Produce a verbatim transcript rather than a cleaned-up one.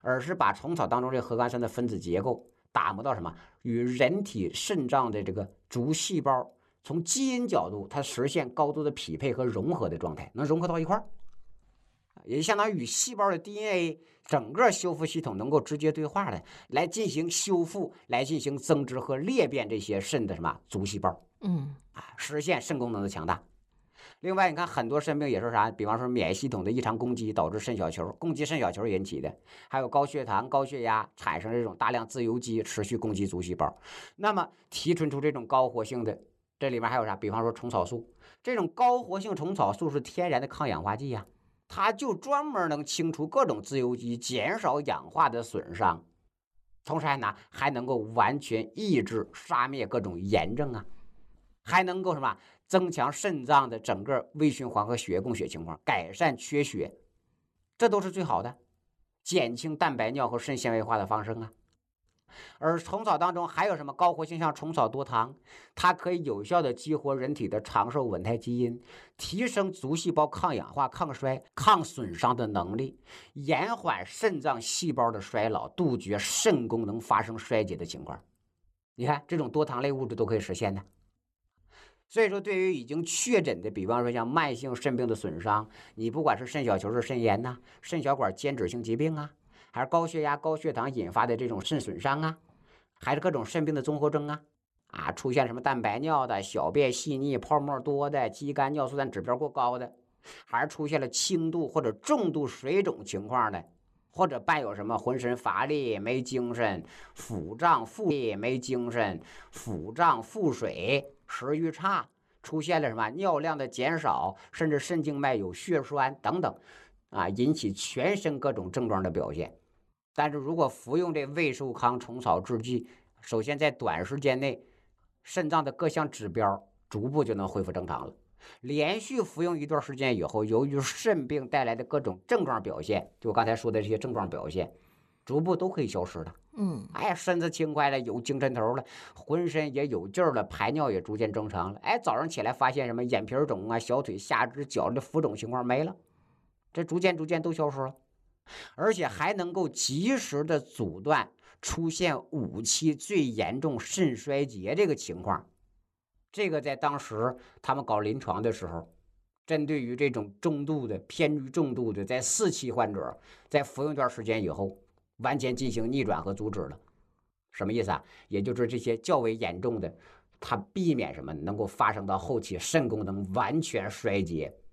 而是把虫草当中这核苷酸的分子结构打磨到什么与人体肾脏的这个主细胞从基因角度它实现高度的匹配和融合的状态，能融合到一块儿，也相当于与细胞的 D N A 整个修复系统能够直接对话的来进行修复，来进行增殖和裂变这些肾的什么足细胞， 嗯啊，实现肾功能的强大。另外，你看很多肾病也是啥，比方说免疫系统的异常攻击导致肾小球攻击肾小球引起的，还有高血糖、高血压产生这种大量自由基持续攻击足细胞。那么提纯出这种高活性的，这里面还有啥？比方说虫草素，这种高活性虫草素是天然的抗氧化剂呀、啊，它就专门能清除各种自由基，减少氧化的损伤，同时还拿还能够完全抑制杀灭各种炎症啊，还能够什么？增强肾脏的整个微循环和血液供血情况，改善缺血，这都是最好的，减轻蛋白尿和肾纤维化的发生啊。而虫草当中还有什么高活性，像虫草多糖，它可以有效的激活人体的长寿稳态基因，提升足细胞抗氧化、抗衰、抗损伤的能力，延缓肾脏细胞的衰老，杜绝肾功能发生衰竭的情况。你看，这种多糖类物质都可以实现的。所以说，对于已经确诊的，比方说像慢性肾病的损伤，你不管是肾小球是肾炎呐、啊，肾小管间质性疾病啊，还是高血压、高血糖引发的这种肾损伤啊，还是各种肾病的综合征啊，啊，出现什么蛋白尿的、小便细腻、泡沫多的、肌酐尿素氮指标过高的，还是出现了轻度或者重度水肿情况的，或者伴有什么浑身乏力、没精神、腹胀、腹力、没精神、腹胀、腹水、食欲差，出现了什么尿量的减少，甚至肾静脉有血栓等等，啊，引起全身各种症状的表现。但是如果服用这胃寿康虫草制剂，首先在短时间内，肾脏的各项指标逐步就能恢复正常了。连续服用一段时间以后，由于肾病带来的各种症状表现，就我刚才说的这些症状表现，逐步都可以消失的。 嗯， 哎，身子轻快了，有精神头了，浑身也有劲儿了，排尿也逐渐正常了。哎，早上起来发现什么眼皮肿啊、小腿、下肢、脚的浮肿情况没了，这逐渐逐渐都消失了，而且还能够及时的阻断出现五期最严重肾衰竭这个情况。这个在当时他们搞临床的时候，针对于这种中度的偏于重度的在四期患者，在服用一段时间以后，完全进行逆转和阻止了。什么意思啊？也就是这些较为严重的，它避免什么能够发生到后期肾功能完全衰竭，